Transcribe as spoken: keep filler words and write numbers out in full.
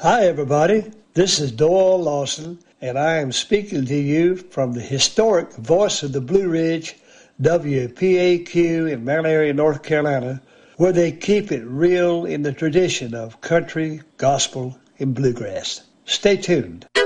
Hi, everybody. This is Doyle Lawson, and I am speaking to you from the historic Voice of the Blue Ridge, W P A Q in Mount Airy, North Carolina, where they keep it real in the tradition of country, gospel, and bluegrass. Stay tuned.